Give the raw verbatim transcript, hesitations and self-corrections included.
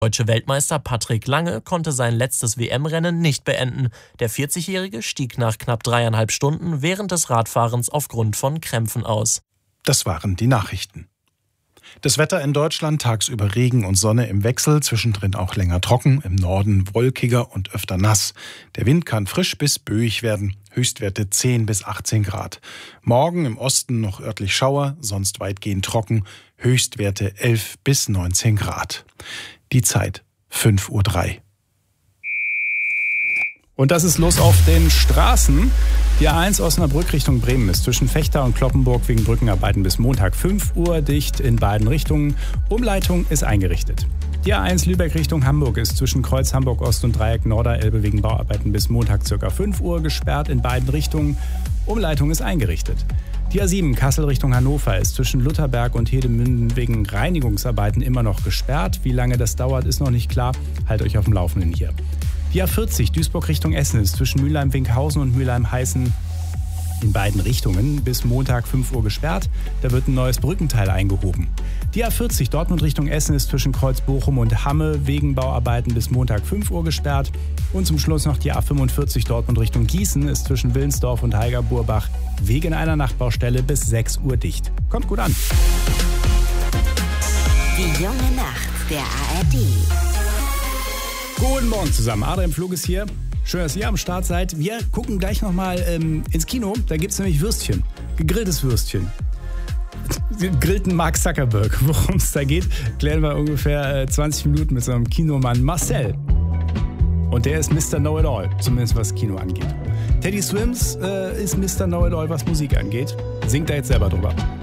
Deutsche Weltmeister Patrick Lange konnte sein letztes W M-Rennen nicht beenden. Der vierzigjährige stieg nach knapp dreieinhalb Stunden während des Radfahrens aufgrund von Krämpfen aus. Das waren die Nachrichten. Das Wetter in Deutschland: tagsüber Regen und Sonne im Wechsel, zwischendrin auch länger trocken, im Norden wolkiger und öfter nass. Der Wind kann frisch bis böig werden, Höchstwerte zehn bis achtzehn Grad. Morgen im Osten noch örtlich Schauer, sonst weitgehend trocken, Höchstwerte elf bis neunzehn Grad. Die Zeit fünf Uhr drei. Und das ist los auf den Straßen. Die A eins Osnabrück Richtung Bremen ist zwischen Vechta und Cloppenburg wegen Brückenarbeiten bis Montag fünf Uhr dicht in beiden Richtungen. Umleitung ist eingerichtet. Die A eins Lübeck Richtung Hamburg ist zwischen Kreuz Hamburg Ost und Dreieck Norderelbe wegen Bauarbeiten bis Montag ca. fünf Uhr gesperrt in beiden Richtungen. Umleitung ist eingerichtet. Die A sieben Kassel Richtung Hannover ist zwischen Lutherberg und Hedemünden wegen Reinigungsarbeiten immer noch gesperrt. Wie lange das dauert, ist noch nicht klar. Haltet euch auf dem Laufenden hier. Die A vierzig Duisburg Richtung Essen ist zwischen Mülheim-Winkhausen und Mülheim-Heißen in beiden Richtungen bis Montag fünf Uhr gesperrt. Da wird ein neues Brückenteil eingehoben. Die A vierzig Dortmund Richtung Essen ist zwischen Kreuz-Bochum und Hamme wegen Bauarbeiten bis Montag fünf Uhr gesperrt. Und zum Schluss noch die A fünfundvierzig Dortmund Richtung Gießen ist zwischen Willensdorf und Heiger-Burbach wegen einer Nachtbaustelle bis sechs Uhr dicht. Kommt gut an. Die junge Nacht der A R D. Guten Morgen zusammen. Adrian Flug ist hier. Schön, dass ihr am Start seid. Wir gucken gleich nochmal ähm, ins Kino. Da gibt es nämlich Würstchen. Gegrilltes Würstchen. Gegrillten Mark Zuckerberg. Worum es da geht, klären wir ungefähr äh, zwanzig Minuten mit so einem Kinomann Marcel. Und der ist Mister Know-it-all, zumindest was Kino angeht. Teddy Swims äh, ist Mister Know-it-all, was Musik angeht. Singt da jetzt selber drüber.